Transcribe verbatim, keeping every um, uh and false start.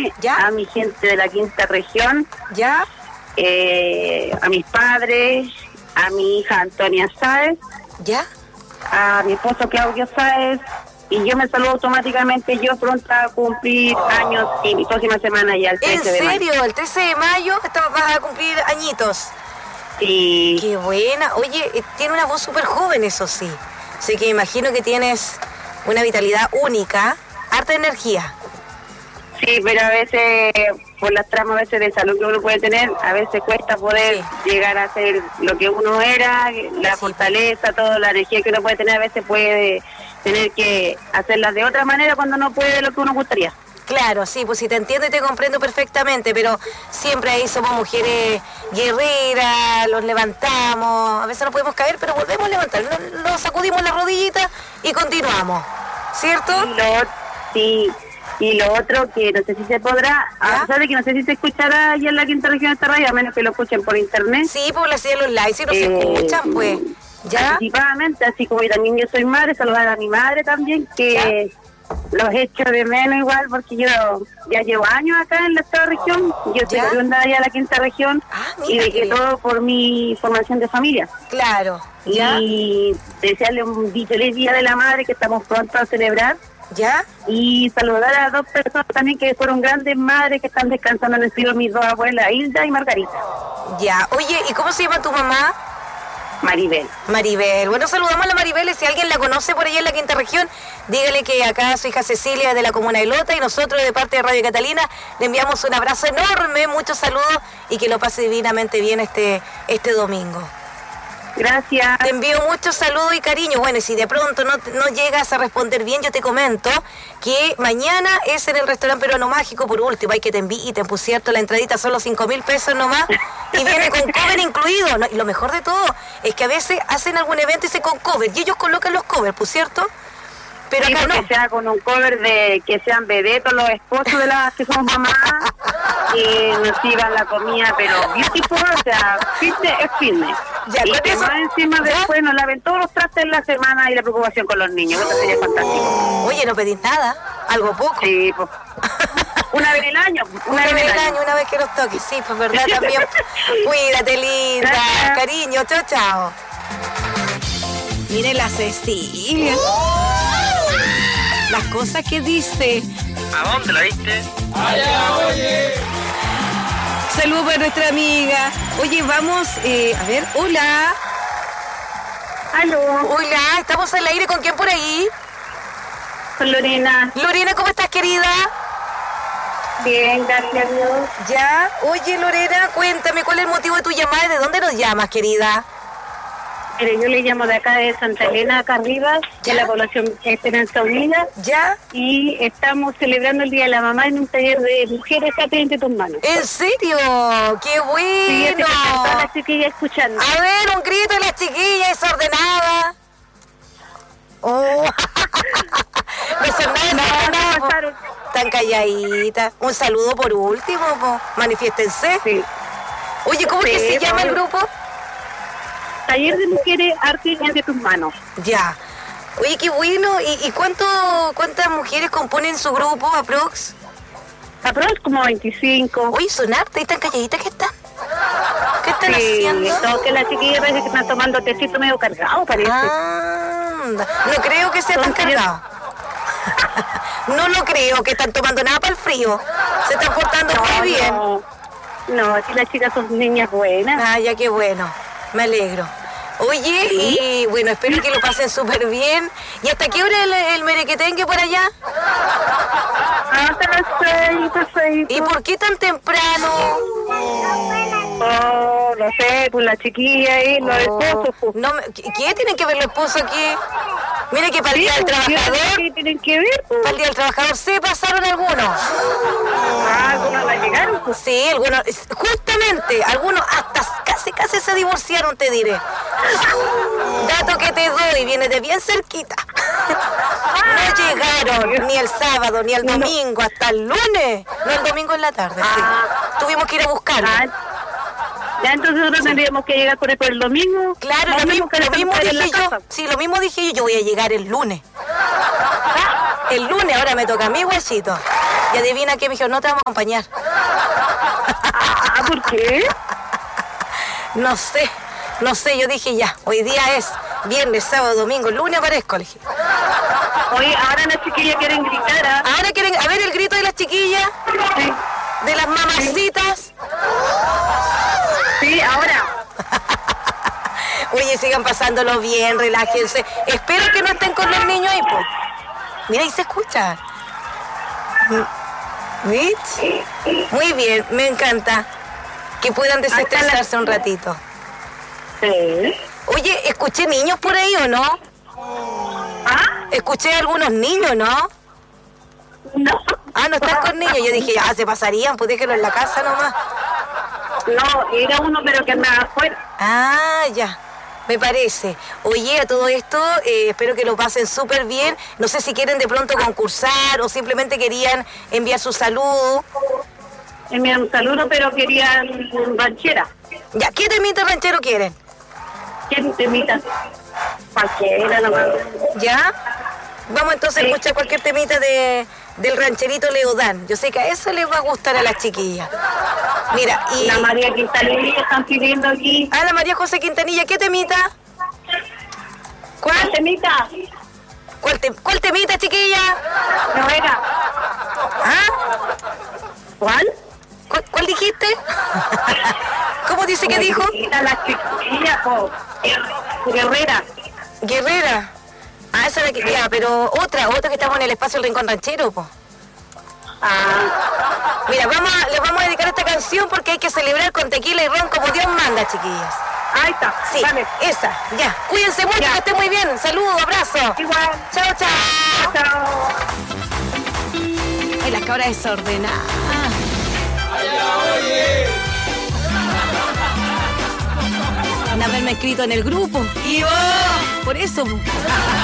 ¿Ya? A mi gente de la quinta región. ¿Ya? Eh, a mis padres, a mi hija Antonia Sáez. ¿Ya? A mi esposo Claudio Sáez. Y yo me saludo automáticamente, yo pronta a cumplir años y mi próxima semana ya el trece de mayo. ¿En serio? ¿El trece de mayo vas a cumplir añitos? Sí. Qué buena. Oye, tiene una voz súper joven, eso sí. Así que imagino que tienes una vitalidad única, harta energía. Sí, pero a veces, por las tramas a veces de salud que uno puede tener, a veces cuesta poder sí. llegar a ser lo que uno era, la sí. fortaleza, toda la energía que uno puede tener, a veces puede tener que hacerlas de otra manera cuando no puede lo que uno gustaría. Claro, sí, pues sí, te entiendo y te comprendo perfectamente, pero siempre ahí somos mujeres guerreras, los levantamos, a veces no podemos caer, pero volvemos a levantar, nos, nos sacudimos la rodillita y continuamos, ¿cierto? Y lo, sí, y lo otro que no sé si se podrá, ¿ya? A pesar de que no sé si se escuchará allá en la quinta región de esta radio, a menos que lo escuchen por internet. Sí, por la señal online, si no eh, se escuchan, pues, ¿ya? Anticipadamente, así como yo también yo soy madre, saludar a mi madre también, que... ¿ya? Los echo de menos igual porque yo ya llevo años acá en la esta región, yo estoy oriunda allá a la quinta región ah, y dejé todo por mi formación de familia. Claro. ¿Ya? Y desearle un feliz día de la madre que estamos pronto a celebrar. ¿Ya? Y saludar a dos personas también que fueron grandes madres que están descansando en el cielo, mis dos abuelas, Hilda y Margarita. Ya, oye, ¿y cómo se llama tu mamá? Maribel. Maribel. Bueno, saludamos a la Maribel y si alguien la conoce por allá en la quinta región, dígale que acá su hija Cecilia es de la comuna de Lota y nosotros de parte de Radio Catalina le enviamos un abrazo enorme, muchos saludos y que lo pase divinamente bien este, este domingo. Gracias. Te envío muchos saludos y cariño. Bueno, y si de pronto no, no llegas a responder bien, yo te comento que mañana es en el restaurante Peruano Mágico, por último, hay que te inviten, por cierto, la entradita son los cinco mil pesos nomás, y viene con cover incluido, ¿no? Y lo mejor de todo es que a veces hacen algún evento y se con cover, y ellos colocan los covers, por cierto, pero sí, acá no. Que sea con un cover de que sean vedetos los esposos de las que son mamás y nos sirvan la comida, pero beautiful, o sea, fitness es fitness. Ya, y que eso, más encima ¿ya? Después nos laven todos los trastes en la semana y la preocupación con los niños, eso sería fantástico. Oye, no pedís nada, algo poco. Sí, pues. Una vez en el año. Una, una vez en el año, año, una vez que nos toque, sí, pues verdad también. Cuídate, linda. Gracias. Cariño, chao, chao. Mire la Cecilia. Las cosas que dice. ¿A dónde la viste? Allá, oye. Saludos para nuestra amiga. Oye, vamos, eh, a ver, hola. Aló. Hola, ¿estamos al aire con quién por ahí? Con Lorena. Lorena, ¿cómo estás, querida? Bien, gracias a Dios. Ya, oye, Lorena, cuéntame, ¿cuál es el motivo de tu llamada y de dónde nos llamas, querida? Mire, yo le llamo de acá de Santa Elena, acá arriba, ¿ya? De la población Esperanza Unida. ¿Ya? Y estamos celebrando el Día de la Mamá en un taller de mujeres acá entre tus manos. ¿En serio? ¡Qué bueno! Sí, te todas las chiquillas escuchando. A ver, un grito de las chiquillas desordenadas. Oh. No son nada desordenadas, no, no, tan calladitas. Un saludo por último, po. Manifiéstense. Sí. Oye, ¿cómo sí, es que se llama el grupo? Taller de Mujeres Arte entre tus manos. Ya. Oye, qué bueno. ¿Y, y cuánto, cuántas mujeres componen su grupo, aprox? Aprox como veinticinco. Oye, son arte y tan calladitas que están. ¿Qué están sí, haciendo? Todo que las chiquillas parece que están tomando tecito medio cargado, parece. Ah, no creo que sea son tan cargado. No lo creo que están tomando nada para el frío. Se están portando no, muy bien. No, no, aquí las chicas son niñas buenas. Ah, ya, qué bueno. Me alegro. Oye, ¿sí? Y bueno, espero que lo pasen súper bien. ¿Y hasta qué hora el, el merequetengue por allá? Hasta las seis, seis. ¿Y por qué tan temprano? Oh, no sé, pues la chiquilla y los oh, esposos. Pues. No, ¿qué tienen que ver los esposos aquí? Mire que para el sí, Día del Trabajador... ¿Qué tienen que ver? Pues. Para el Día del Trabajador se pasaron algunos. Ah, algunos la llegaron. Pues. Sí, algunos, justamente, algunos hasta casi casi se divorciaron, te diré. Dato que te doy, viene de bien cerquita. No llegaron ni el sábado ni el domingo, hasta el lunes. No, el domingo en la tarde, sí. Tuvimos que ir a buscarlo. Ya entonces nosotros sí. Tendríamos que llegar por el, por el domingo. Claro, lo mismo, lo mismo dije yo. Casa. Sí, lo mismo dije yo, yo voy a llegar el lunes. El lunes ahora me toca a mí, huesito. Y adivina qué, me dijeron, no te vamos a acompañar. Ah, ¿por qué? No sé, no sé, yo dije ya, hoy día es viernes, sábado, domingo, lunes aparezco, le dije. Oye, ahora las chiquillas quieren gritar, ¿ah? Ahora quieren, a ver el grito de las chiquillas, Sí, de las mamacitas. sí, ahora. Oye, sigan pasándolo bien, relájense. Espero que no estén con los niños ahí, po. Mira, ahí se escucha. ¿Viste? Muy bien, me encanta. Que puedan desestresarse un ratito. Sí. Oye, escuché niños por ahí, ¿o no? ¿Ah? Escuché algunos niños, ¿no? No. Ah, no están con niños. Yo dije, ah, se pasarían, pues déjenlo en la casa nomás. No, era uno pero que andaba afuera. Ah, ya. Me parece. Oye, a todo esto, eh, espero que lo pasen súper bien. No sé si quieren de pronto concursar o simplemente querían enviar su saludo. Enviar un saludo, pero querían ranchera. Ya, ¿qué temita ranchero quieren? ¿Quién te imita? Ranchera nomás. ¿Ya? Vamos entonces Sí. a escuchar cualquier temita de, del rancherito Leodán. Yo sé que a eso les va a gustar a las chiquillas. Mira, y... La María Quintanilla están pidiendo aquí. Ah, la María José Quintanilla, ¿qué temita? ¿Cuál? Temita, ¿Cuál, te- cuál temita, chiquilla? Noruega. ¿Ah? ¿Cuál? ¿Cuál, cuál dijiste? ¿Cómo dice que dijo? Quita las chiquillas, po. Guerrera. Guerrera. Ah, esa de que... Ya, pero otra, otra que estamos en el espacio del Rincón Ranchero, po. Ah, Mira, vamos a, les vamos a dedicar esta canción porque hay que celebrar con tequila y ron como Dios manda, chiquillas. ahí está. Sí, Dale. esa, ya. Cuídense mucho, Ya. que estén muy bien. Saludos, abrazo. Igual. Chao, chao. Chao. Ay, la cabra desordenada. Van a haberme escrito en el grupo. Y vos. Por eso.